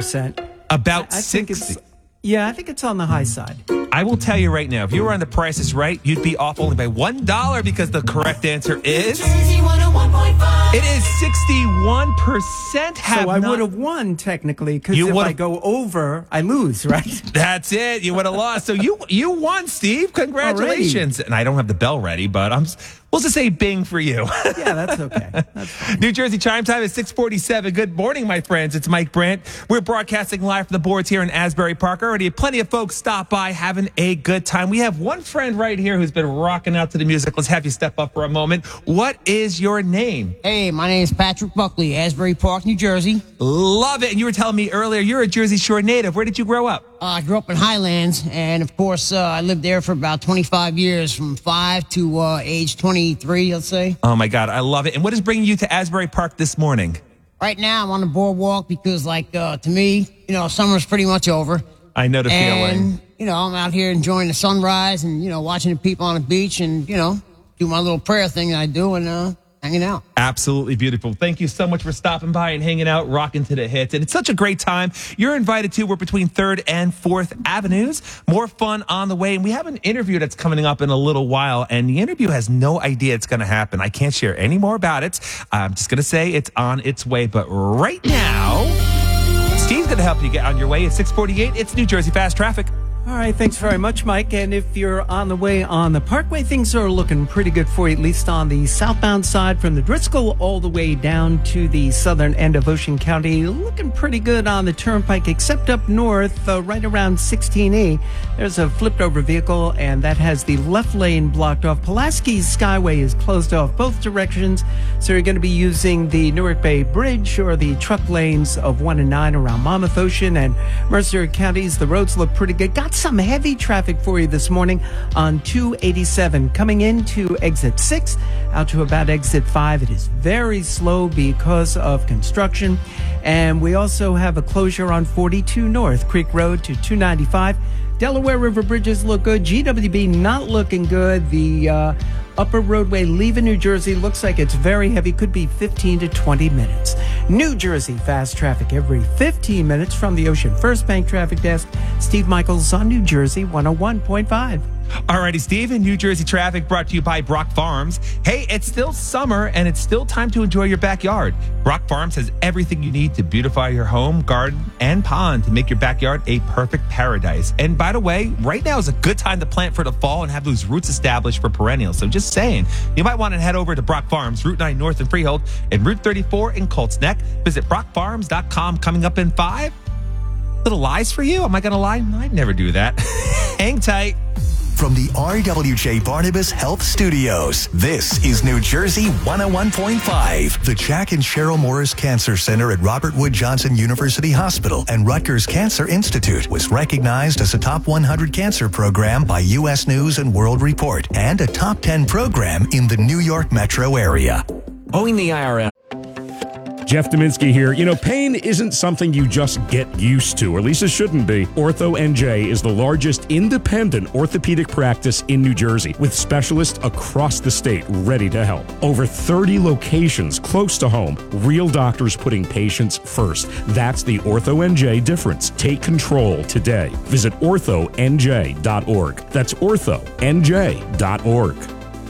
60%. About I 60. think it's, yeah, I think it's on the high side. I will tell you right now, if you were on The Price is Right, you'd be off only by $1 because the correct answer is... Jersey 101.5. It is 61%. So I would have won, technically, because if I go over, I lose, right? That's it. You would have lost. So you won, Steve. Congratulations. Already. And I don't have the bell ready, but we'll just say bing for you. Yeah, that's okay. That's fine. New Jersey Chime Time is 6:47. Good morning, my friends. It's Mike Brandt. We're broadcasting live from the boards here in Asbury Park. Already plenty of folks stop by having a good time. We have one friend right here who's been rocking out to the music. Let's have you step up for a moment. What is your name? Hey, my name is Patrick Buckley, Asbury Park, New Jersey. Love it. And you were telling me earlier you're a Jersey Shore native. Where did you grow up? I grew up in Highlands, and of course, I lived there for about 25 years, from 5 to age 23, let's say. Oh, my God. I love it. And what is bringing you to Asbury Park this morning? Right now, I'm on the boardwalk because, to me, summer's pretty much over. I know the feeling. And, I'm out here enjoying the sunrise and, watching the people on the beach and, do my little prayer thing that I do and hanging out. Absolutely beautiful. Thank you so much for stopping by and hanging out, rocking to the hits. And it's such a great time. You're invited to. We're between 3rd and 4th Avenues. More fun on the way. And we have an interview that's coming up in a little while. And the interview has no idea it's going to happen. I can't share any more about it. I'm just going to say it's on its way. But right now, Steve's going to help you get on your way. At 6:48, it's New Jersey Fast Traffic. All right, thanks very much, Mike. And if you're on the way on the Parkway, things are looking pretty good for you, at least on the southbound side from the Driscoll all the way down to the southern end of Ocean County. Looking pretty good on the Turnpike, except up north, right around 16E. There's a flipped over vehicle, and that has the left lane blocked off. Pulaski Skyway is closed off both directions, so you're going to be using the Newark Bay Bridge or the truck lanes of 1 and 9 around Monmouth Ocean and Mercer counties. The roads look pretty good. Got some heavy traffic for you this morning on 287 coming into exit 6 out to about exit 5. It is very slow because of construction, and we also have a closure on 42 North Creek Road to 295. Delaware River bridges look good. GWB not looking good. The upper roadway leaving New Jersey looks like it's very heavy. Could be 15 to 20 minutes. New Jersey fast traffic every 15 minutes from the Ocean First Bank Traffic Desk. Steve Michaels on New Jersey 101.5. Alrighty, Steve, in New Jersey traffic brought to you by Brock Farms. Hey, it's still summer and it's still time to enjoy your backyard. Brock Farms has everything you need to beautify your home, garden, and pond to make your backyard a perfect paradise. And by the way, right now is a good time to plant for the fall and have those roots established for perennials. So just saying, you might want to head over to Brock Farms, Route 9 North in Freehold, and Route 34 in Colts Neck. Visit brockfarms.com. Coming up in 5. Little lies for you? Am I going to lie? No, I'd never do that. Hang tight. From the RWJ Barnabas Health Studios, this is New Jersey 101.5. The Jack and Cheryl Morris Cancer Center at Robert Wood Johnson University Hospital and Rutgers Cancer Institute was recognized as a top 100 cancer program by U.S. News and World Report and a top 10 program in the New York metro area. Owing the IRS. Jeff Dominski here. Pain isn't something you just get used to, or at least it shouldn't be. Ortho NJ is the largest independent orthopedic practice in New Jersey, with specialists across the state ready to help. Over 30 locations close to home, real doctors putting patients first. That's the Ortho NJ difference. Take control today. Visit orthonj.org. That's orthonj.org.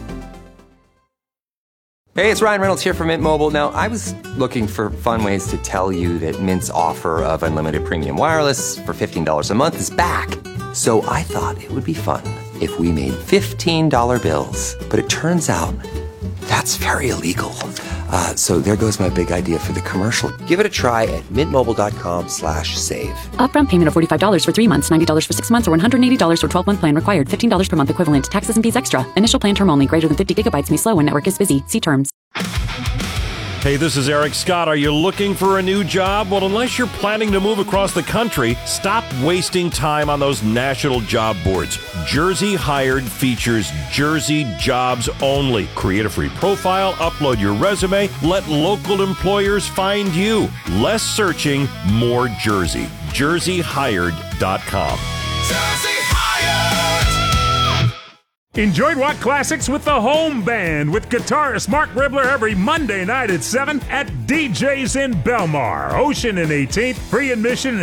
Hey, it's Ryan Reynolds here from Mint Mobile. Now, I was looking for fun ways to tell you that Mint's offer of unlimited premium wireless for $15 a month is back. So I thought it would be fun if we made $15 bills. But it turns out that's very illegal. So there goes my big idea for the commercial. Give it a try at mintmobile.com/save. Upfront payment of $45 for 3 months, $90 for 6 months, or $180 for 12-month plan required. $15 per month equivalent. Taxes and fees extra. Initial plan term only. Greater than 50 gigabytes may slow when network is busy. See terms. Hey, this is Eric Scott. Are you looking for a new job? Well, unless you're planning to move across the country, stop wasting time on those national job boards. Jersey Hired features Jersey jobs only. Create a free profile, upload your resume, let local employers find you. Less searching, more Jersey. JerseyHired.com. Jersey Hired! Enjoy Rock Classics with the Home Band with guitarist Mark Ribler every Monday night at 7 at DJ's in Belmar. Ocean and 18th. Free admission